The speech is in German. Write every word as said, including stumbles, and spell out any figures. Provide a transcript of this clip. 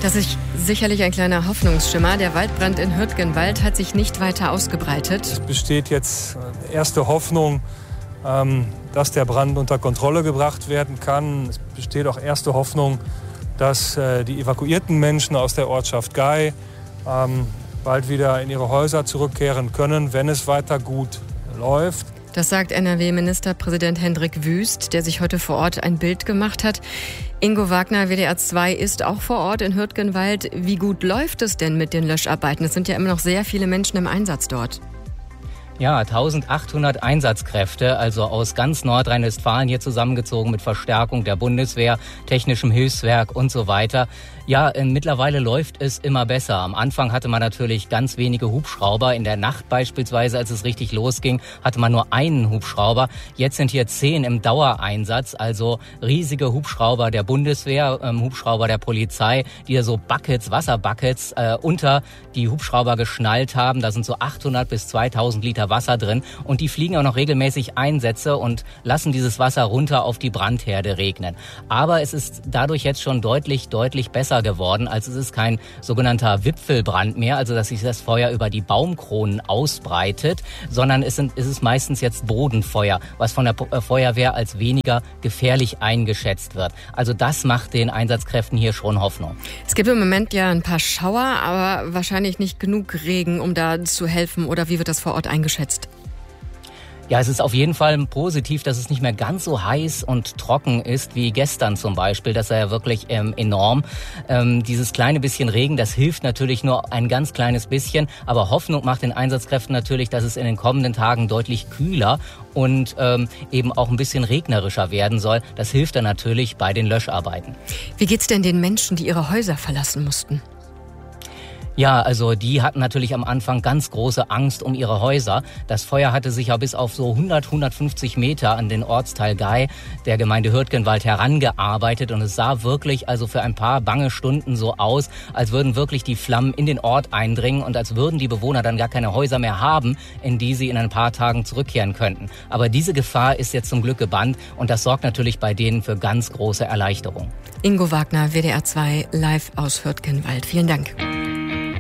Das ist sicherlich ein kleiner Hoffnungsschimmer. Der Waldbrand in Hürtgenwald hat sich nicht weiter ausgebreitet. Es besteht jetzt erste Hoffnung, dass der Brand unter Kontrolle gebracht werden kann. Es besteht auch erste Hoffnung, dass die evakuierten Menschen aus der Ortschaft Gay bald wieder in ihre Häuser zurückkehren können, wenn es weiter gut läuft. Das sagt N R W-Ministerpräsident Hendrik Wüst, der sich heute vor Ort ein Bild gemacht hat. Ingo Wagner, W D R zwei, ist auch vor Ort in Hürtgenwald. Wie gut läuft es denn mit den Löscharbeiten? Es sind ja immer noch sehr viele Menschen im Einsatz dort. Ja, eintausendachthundert Einsatzkräfte, also aus ganz Nordrhein-Westfalen hier zusammengezogen mit Verstärkung der Bundeswehr, technischem Hilfswerk und so weiter. Ja, äh, mittlerweile läuft es immer besser. Am Anfang hatte man natürlich ganz wenige Hubschrauber. In der Nacht beispielsweise, als es richtig losging, hatte man nur einen Hubschrauber. Jetzt sind hier zehn im Dauereinsatz, also riesige Hubschrauber der Bundeswehr, ähm, Hubschrauber der Polizei, die da so Buckets, Wasserbuckets äh, unter die Hubschrauber geschnallt haben. Da sind so achthundert bis zweitausend Liter Wasser drin und die fliegen auch noch regelmäßig Einsätze und lassen dieses Wasser runter auf die Brandherde regnen. Aber es ist dadurch jetzt schon deutlich, deutlich besser geworden. Also es ist kein sogenannter Wipfelbrand mehr, also dass sich das Feuer über die Baumkronen ausbreitet, sondern es, sind, es ist meistens jetzt Bodenfeuer, was von der Feuerwehr als weniger gefährlich eingeschätzt wird. Also das macht den Einsatzkräften hier schon Hoffnung. Es gibt im Moment ja ein paar Schauer, aber wahrscheinlich nicht genug Regen, um da zu helfen. Oder wie wird das vor Ort eingeschätzt? Ja, es ist auf jeden Fall positiv, dass es nicht mehr ganz so heiß und trocken ist wie gestern zum Beispiel. Das war ja wirklich ähm, enorm. Ähm, dieses kleine bisschen Regen, das hilft natürlich nur ein ganz kleines bisschen. Aber Hoffnung macht den Einsatzkräften natürlich, dass es in den kommenden Tagen deutlich kühler und ähm, eben auch ein bisschen regnerischer werden soll. Das hilft dann natürlich bei den Löscharbeiten. Wie geht's denn den Menschen, die ihre Häuser verlassen mussten? Ja, also die hatten natürlich am Anfang ganz große Angst um ihre Häuser. Das Feuer hatte sich ja bis auf so hundert, hundertfünfzig Meter an den Ortsteil Gay der Gemeinde Hürtgenwald herangearbeitet. Und es sah wirklich also für ein paar bange Stunden so aus, als würden wirklich die Flammen in den Ort eindringen und als würden die Bewohner dann gar keine Häuser mehr haben, in die sie in ein paar Tagen zurückkehren könnten. Aber diese Gefahr ist jetzt zum Glück gebannt und das sorgt natürlich bei denen für ganz große Erleichterung. Ingo Wagner, W D R zwei, live aus Hürtgenwald. Vielen Dank.